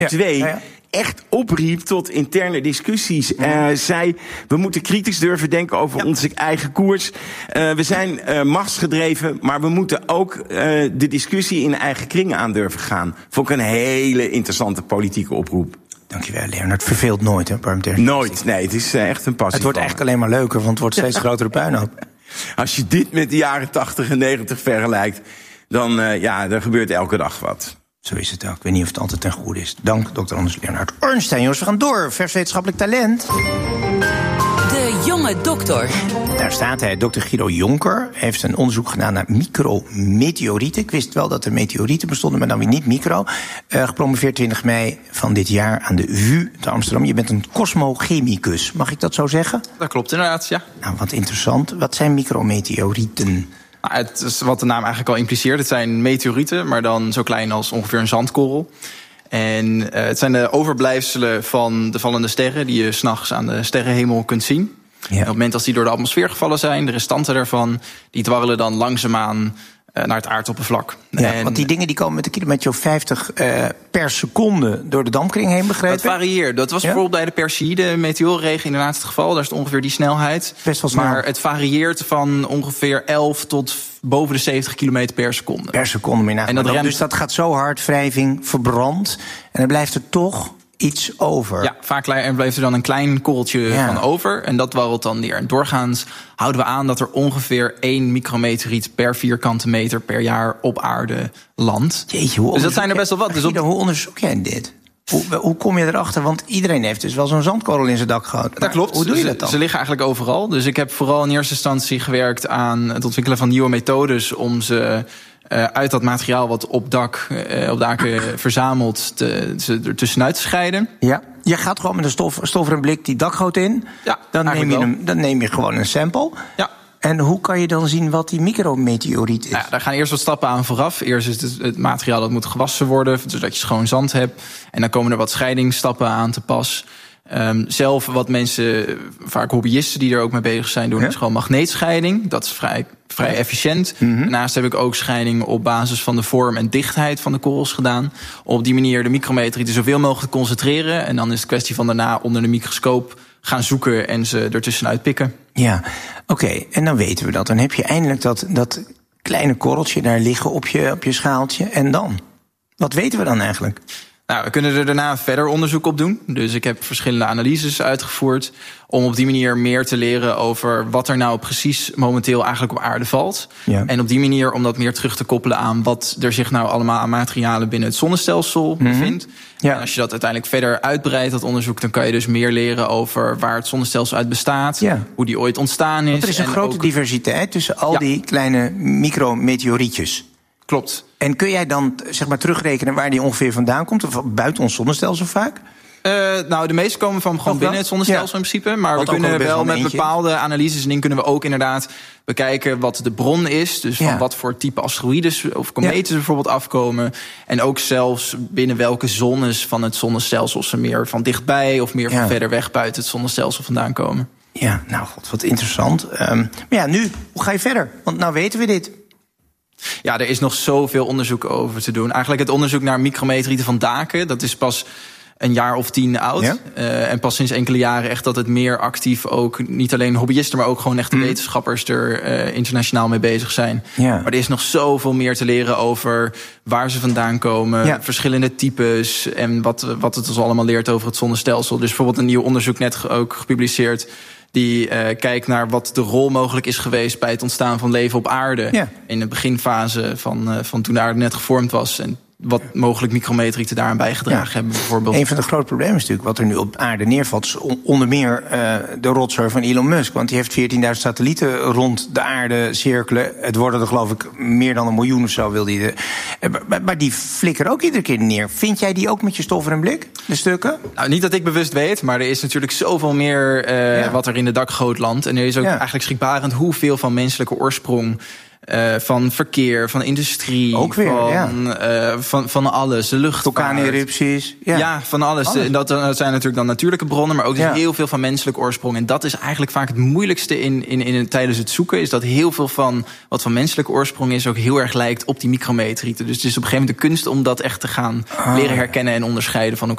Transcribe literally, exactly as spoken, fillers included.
Ja. Twee, ja, ja. echt opriep tot interne discussies. Mm. Uh, zei, we moeten kritisch durven denken over ja. onze eigen koers. Uh, we zijn uh, machtsgedreven, maar we moeten ook uh, de discussie in eigen kringen aan durven gaan. Vond ik een hele interessante politieke oproep. Dankjewel, Leonard. Verveelt nooit, hè? Nooit, nee, het is uh, echt een passie. Het wordt eigenlijk alleen maar leuker, want het wordt steeds ja. grotere puinhoop. Als je dit met de jaren tachtig en negentig vergelijkt, dan uh, ja, er gebeurt elke dag wat. Zo is het ook. Ik weet niet of het altijd ten goede is. Dank, dokter Anders Leonard Ornstein. Jongens, we gaan door. Vers wetenschappelijk talent. De jonge dokter. Daar staat hij. dokter Guido Jonker heeft een onderzoek gedaan naar micrometeorieten. Ik wist wel dat er meteorieten bestonden, maar dan weer niet micro. Uh, gepromoveerd twintig mei van dit jaar aan de V U te Amsterdam. Je bent een cosmochemicus. Mag ik dat zo zeggen? Dat klopt inderdaad, ja. Nou, wat interessant. Wat zijn micrometeorieten? Nou, het is wat de naam eigenlijk al impliceert. Het zijn meteorieten, maar dan zo klein als ongeveer een zandkorrel. En uh, het zijn de overblijfselen van de vallende sterren die je 's nachts aan de sterrenhemel kunt zien. Ja. En op het moment dat die door de atmosfeer gevallen zijn, de restanten daarvan, die dwarrelen dan langzaamaan uh, naar het aardoppervlak. Ja, en, want die dingen die komen met een kilometer of vijftig uh, per seconde door de dampkring heen, begrepen? Dat varieert. Dat was ja? bijvoorbeeld bij de Perseïde meteoorregen inderdaad het geval. Daar is het ongeveer die snelheid. Best wel snel. Maar het varieert van ongeveer elf tot boven de zeventig kilometer per seconde. Per seconde meer en dat remt... remt... Dus dat gaat zo hard, wrijving, verbrand. En dan blijft er toch iets over. Ja, vaak blijft er dan een klein korreltje ja. van over. En dat warrelt dan neer. En doorgaans houden we aan dat er ongeveer één micrometeoriet per vierkante meter per jaar op aarde landt. Jeetje, hoe dus dat zijn er best wel wat. Dus op... Hoe onderzoek jij dit? Hoe, hoe kom je erachter? Want iedereen heeft dus wel zo'n zandkorrel in zijn dak gehad. Dat klopt. Hoe doe je dat dan? Ze, ze liggen eigenlijk overal. Dus ik heb vooral in eerste instantie gewerkt aan het ontwikkelen van nieuwe methodes om ze uh, uit dat materiaal wat op dak, uh, op daken verzameld, te, ze er tussenuit te scheiden. Ja. Je gaat gewoon met een stof, stoffer blik die dakgoot in. Ja, dan neem je hem, dan neem je gewoon een sample. Ja. En hoe kan je dan zien wat die micrometeoriet is? Nou ja, daar gaan eerst wat stappen aan vooraf. Eerst is het, het materiaal dat moet gewassen worden, zodat je schoon zand hebt. En dan komen er wat scheidingsstappen aan te pas. Um, zelf wat mensen, vaak hobbyisten die er ook mee bezig zijn, doen ja? is gewoon magneetscheiding. Dat is vrij, vrij efficiënt. Mm-hmm. Daarnaast heb ik ook scheiding op basis van de vorm en dichtheid van de korrels gedaan. Om op die manier de micrometeorieten zoveel mogelijk te concentreren. En dan is het kwestie van daarna onder de microscoop gaan zoeken en ze ertussenuit pikken. Ja, oké. Okay. En dan weten we dat. Dan heb je eindelijk dat, dat kleine korreltje daar liggen op je, op je schaaltje. En dan? Wat weten we dan eigenlijk? Nou, we kunnen er daarna verder onderzoek op doen. Dus ik heb verschillende analyses uitgevoerd om op die manier meer te leren over wat er nou precies momenteel eigenlijk op aarde valt. Ja. En op die manier om dat meer terug te koppelen aan wat er zich nou allemaal aan materialen binnen het zonnestelsel mm-hmm. bevindt. Ja. En als je dat uiteindelijk verder uitbreidt, dat onderzoek, dan kan je dus meer leren over waar het zonnestelsel uit bestaat, ja. hoe die ooit ontstaan is. Want er is een en grote ook diversiteit tussen al ja. die kleine micrometeorietjes. Klopt. En kun jij dan zeg maar terugrekenen waar die ongeveer vandaan komt? Of buiten ons zonnestelsel vaak? Uh, nou, de meeste komen van gewoon binnen het zonnestelsel ja. in principe. Maar wat we kunnen wel met eentje. bepaalde analyses en dingen kunnen we ook inderdaad bekijken wat de bron is. Dus van ja. wat voor type asteroïdes of kometen ja. bijvoorbeeld afkomen. En ook zelfs binnen welke zones van het zonnestelsel ze meer van dichtbij of meer ja. van verder weg buiten het zonnestelsel vandaan komen. Ja, nou god, wat interessant. Um, maar ja, nu, hoe ga je verder? Want nou weten we dit. Ja, er is nog zoveel onderzoek over te doen. Eigenlijk het onderzoek naar micrometeorieten van daken, dat is pas een jaar of tien oud. Ja? Uh, en pas sinds enkele jaren echt dat het meer actief ook, niet alleen hobbyisten, maar ook gewoon echte mm. wetenschappers er uh, internationaal mee bezig zijn. Ja. Maar er is nog zoveel meer te leren over waar ze vandaan komen, ja. verschillende types en wat, wat het ons allemaal leert over het zonnestelsel. Dus bijvoorbeeld een nieuw onderzoek net ook gepubliceerd die uh, kijkt naar wat de rol mogelijk is geweest bij het ontstaan van leven op aarde. Ja. In de beginfase van, uh, van toen de aarde net gevormd was. En wat mogelijk micrometeorieten daaraan bijgedragen ja. hebben bijvoorbeeld. Een van de grote problemen is natuurlijk wat er nu op aarde neervalt, is onder meer uh, de rotzooi van Elon Musk. Want die heeft veertienduizend satellieten rond de aarde cirkelen. Het worden er geloof ik meer dan een miljoen of zo wil die. De, maar, maar die flikkeren ook iedere keer neer. Vind jij die ook met je stoffer en blik, de stukken? Nou, niet dat ik bewust weet, maar er is natuurlijk zoveel meer uh, ja. wat er in de dakgoot landt. En er is ook ja. eigenlijk schrikbarend hoeveel van menselijke oorsprong, Uh, van verkeer, van industrie, ook weer, van, ja. uh, van, van alles. De luchtvaart. Vulkaanerupties. Ja. ja, van alles. alles. Dat, dat zijn natuurlijk dan natuurlijke bronnen, maar ook dus ja. heel veel van menselijke oorsprong. En dat is eigenlijk vaak het moeilijkste in, in, in, tijdens het zoeken. Is dat heel veel van wat van menselijke oorsprong is ook heel erg lijkt op die micrometeorieten. Dus het is op een gegeven moment de kunst om dat echt te gaan oh. leren herkennen en onderscheiden van elkaar.